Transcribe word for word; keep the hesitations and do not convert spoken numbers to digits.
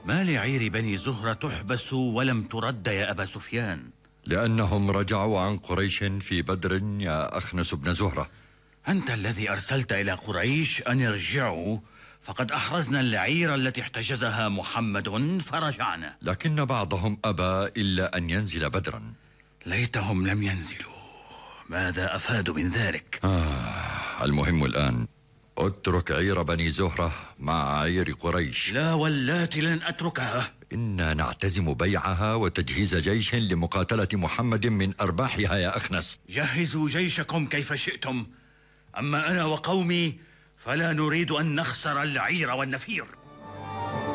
ما لعير بني زهرة تحبس ولم ترد يا أبا سفيان؟ لأنهم رجعوا عن قريش في بدر يا أخنس بن زهرة. أنت الذي أرسلت إلى قريش أن يرجعوا، فقد أحرزنا العير التي احتجزها محمد فرجعنا. لكن بعضهم أبى إلا أن ينزل بدرا. ليتهم لم ينزلوا، ماذا أفادوا من ذلك؟ آه المهم الآن اترك عير بني زهرة مع عير قريش. لا واللات لن أتركها. إنا نعتزم بيعها وتجهيز جيش لمقاتلة محمد من أرباحها يا أخنس. جهزوا جيشكم كيف شئتم، أما أنا وقومي فلا نريد أن نخسر العير والنفير.